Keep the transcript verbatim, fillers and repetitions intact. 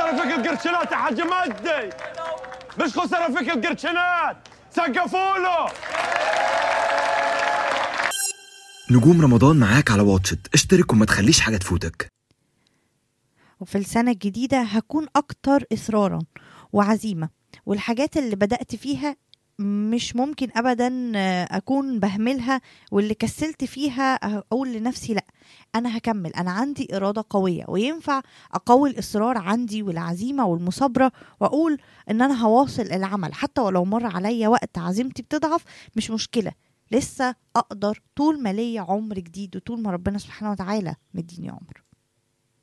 خسارة فيك القرشنات يا حاج مجدي، مش خسارة فيك القرشنات، سقفوا له. نجوم رمضان معاك على واتشت، اشترك وما تخليش حاجة تفوتك. وفي السنة الجديدة هكون أكتر إصرارا وعزيمة، والحاجات اللي بدأت فيها مش ممكن أبدا أكون بهملها، واللي كسلت فيها أقول لنفسي لأ أنا هكمل، أنا عندي إرادة قوية وينفع أقوي الإصرار عندي والعزيمة والمصابرة، وأقول إن أنا هواصل العمل حتى ولو مر عليا وقت عزيمتي بتضعف. مش مشكلة، لسه أقدر طول ما ليا عمر جديد وطول ما ربنا سبحانه وتعالى مديني عمر.